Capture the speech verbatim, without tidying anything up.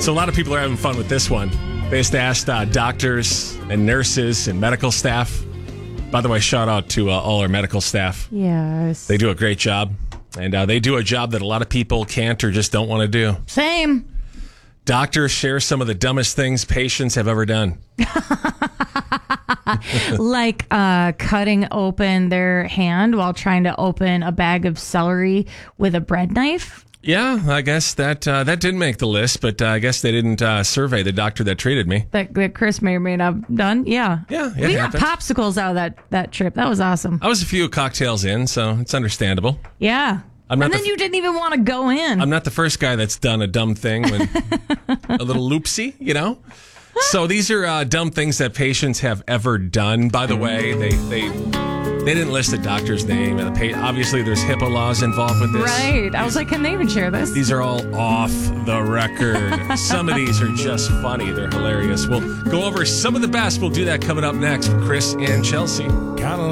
So a lot of people are having fun with this one. They just asked uh, doctors and nurses and medical staff. By the way, shout out to uh, all our medical staff. Yes. They do a great job. And uh, they do a job that a lot of people can't or just don't want to do. Same. Doctors share some of the dumbest things patients have ever done. Like uh, cutting open their hand while trying to open a bag of celery with a bread knife. Yeah, I guess that uh, that didn't make the list, but uh, I guess they didn't uh, survey the doctor that treated me. That, that Chris may or may not have done. Yeah. Yeah, it we happens. got popsicles out of that, that trip. That was awesome. I was a few cocktails in, so it's understandable. Yeah. I'm not and then the f- you didn't even want to go in. I'm not the first guy that's done a dumb thing when a little loopsy, you know? So these are uh, dumb things that patients have ever done. By the way, they they they didn't list the doctor's name. and the pa- Obviously, there's HIPAA laws involved with this. Right. I was like, can they even share this? These are all off the record. Some of these are just funny. They're hilarious. We'll go over some of the best. We'll do that coming up next with Chris and Chelsea. Gotta